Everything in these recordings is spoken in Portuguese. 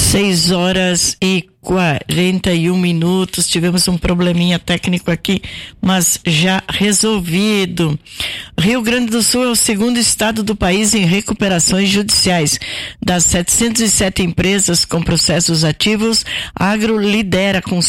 6h41. Tivemos um probleminha técnico aqui, mas já resolvido. Rio Grande do Sul é o segundo estado do país em recuperações judiciais. Das 707 empresas com processos ativos, a Agro lidera com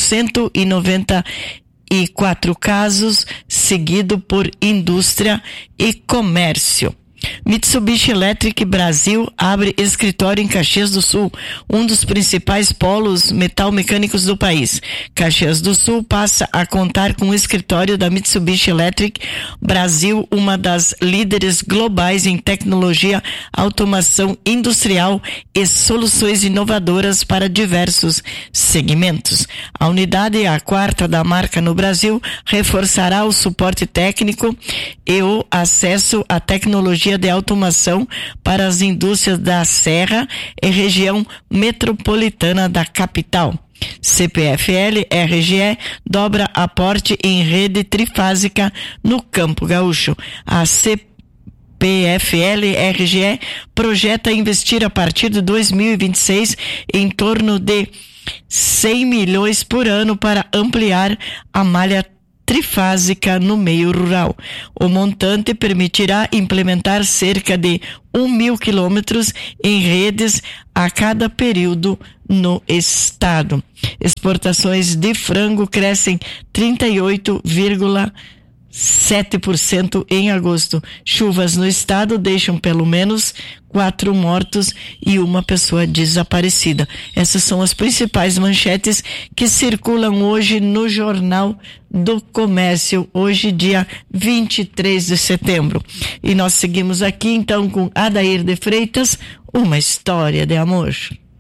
194 casos, seguido por Indústria e Comércio. Mitsubishi Electric Brasil abre escritório em Caxias do Sul, um dos principais polos metal-mecânicos do país. Caxias do Sul passa a contar com o escritório da Mitsubishi Electric Brasil, uma das líderes globais em tecnologia, automação industrial e soluções inovadoras para diversos segmentos. A unidade, a quarta da marca no Brasil, reforçará o suporte técnico e o acesso à tecnologia de automação para as indústrias da Serra e região metropolitana da capital. CPFL RGE dobra aporte em rede trifásica no Campo Gaúcho. A CPFL RGE projeta investir a partir de 2026 em torno de 100 milhões por ano para ampliar a malha trifásica no meio rural. O montante permitirá implementar cerca de 1.000 quilômetros em redes a cada período no estado. Exportações de frango crescem 38,7% em agosto. Chuvas no estado deixam pelo menos 4 mortos e uma pessoa desaparecida. Essas são as principais manchetes que circulam hoje no Jornal do Comércio, hoje dia 23 de setembro. E nós seguimos aqui então com Adair de Freitas, uma história de amor.